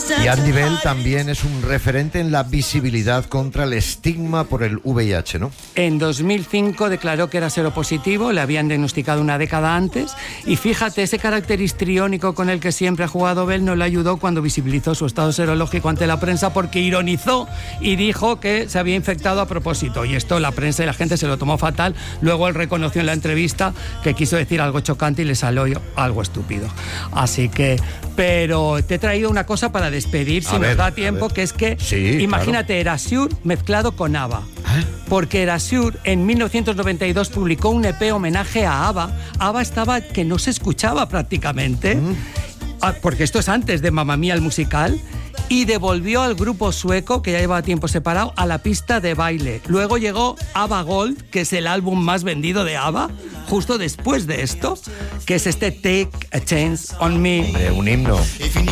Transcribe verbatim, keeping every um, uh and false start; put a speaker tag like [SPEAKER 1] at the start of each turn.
[SPEAKER 1] Y Andy Bell también es un referente en la visibilidad contra el estigma por el V I H, ¿no?
[SPEAKER 2] En dos mil cinco declaró que era seropositivo, le habían diagnosticado una década antes, y fíjate, ese carácter histriónico con el que siempre ha jugado Bell no le ayudó cuando visibilizó su estado serológico ante la prensa, porque ironizó y dijo que se había infectado a propósito, y esto la prensa y la gente se lo tomó fatal. Luego él reconoció en la entrevista que quiso decir algo chocante y le salió algo estúpido. Así que, pero te he traído una cosa para despedir, si
[SPEAKER 1] a
[SPEAKER 2] nos
[SPEAKER 1] ver,
[SPEAKER 2] da tiempo, que es que,
[SPEAKER 1] sí,
[SPEAKER 2] imagínate,
[SPEAKER 1] claro.
[SPEAKER 2] Erasure mezclado con ABBA. ¿Eh? Porque Erasure en mil novecientos noventa y dos publicó un E P homenaje a ABBA. ABBA estaba que no se escuchaba prácticamente, mm. porque esto es antes de Mamma Mía el musical, y devolvió al grupo sueco, que ya llevaba tiempo separado, a la pista de baile. Luego llegó ABBA Gold, que es el álbum más vendido de ABBA, justo después de esto, que es este Take a Chance on Me.
[SPEAKER 1] Hombre, un himno.